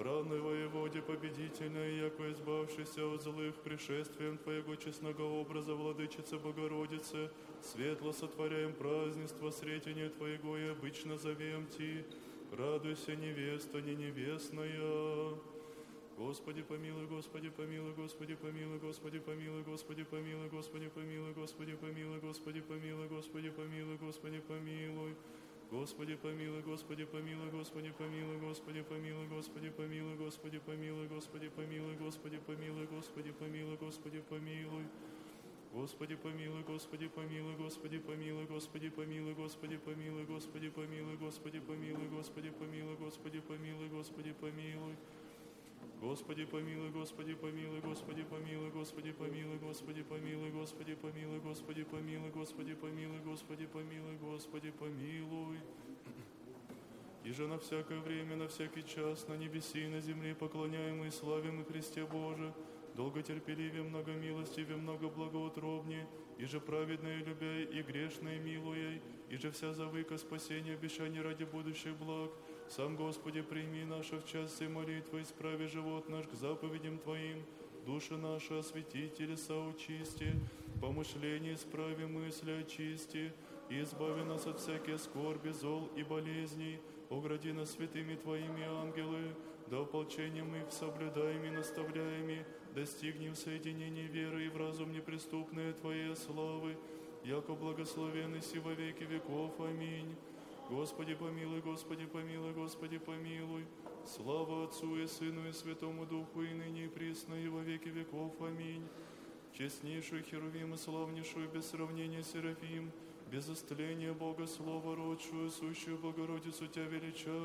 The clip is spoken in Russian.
бранной воеводе победительной, яко избавшийся от злых пришествием Твоего честного образа, Владычице Богородице, светло сотворяем празднество Сретения Твоего и обычно зовем Ти. Радуйся, невеста, не невестная. Господи помилуй, Господи помилуй, Господи помилуй, Господи помилуй, Господи помилуй, Господи помилуй, Господи помилуй, Господи помилуй, Господи помилуй, Господи помилуй. Господи помилуй, Господи помилуй, Господи помилуй, Господи помилуй, Господи помилуй, Господи помилуй, Господи помилуй, Господи помилуй, Господи помилуй, Господи помилуй. Господи помилуй, Господи помилуй, Господи помилуй, Господи помилуй, Господи помилуй, Господи помилуй, Господи помилуй, Господи помилуй, Господи помилуй, Господи помилуй. Господи помилуй, Господи помилуй, Господи помилуй, Господи помилуй, Господи помилуй, Господи помилуй, Господи помилуй, Господи помилуй, Господи помилуй, Господи помилуй. И же на всякое время, на всякий час, на небеси и на земле поклоняем и славим и Христе Боже, долготерпеливее, многомилостивее, много благоутробнее, и же праведное любя и грешное милуя, и же вся завыка спасения, обещание ради будущих благ. Сам, Господи, прими наше в час сей молитвы, исправи живот наш к заповедям Твоим, души наши освети, телеса очисти, помышления исправи, мысли очисти, и избави нас от всяких скорби, зол и болезней, огради нас святыми Твоими ангелы, да ополчением их соблюдаем и наставляем, достигнем соединения веры и в разум неприступные Твоей славы, яко благословенный си во веки веков. Аминь. Господи помилуй, Господи помилуй, Господи помилуй. Слава Отцу и Сыну и Святому Духу, и ныне и присно, и во веки веков. Аминь. Честнейшую Херувим и славнейшую без сравнения Серафим, без истления Бога Слова родшую, сущую Богородицу Тебя величаю.